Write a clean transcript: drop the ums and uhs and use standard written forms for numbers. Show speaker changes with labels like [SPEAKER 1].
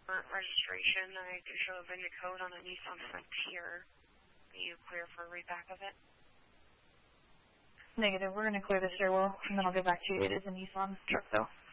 [SPEAKER 1] registration. I do show a VIN code on a Nissan Frontier. Are you clear for a read back of it?
[SPEAKER 2] Negative. We're going to clear the stairwell, and then I'll get back to you. It is a Nissan truck, though.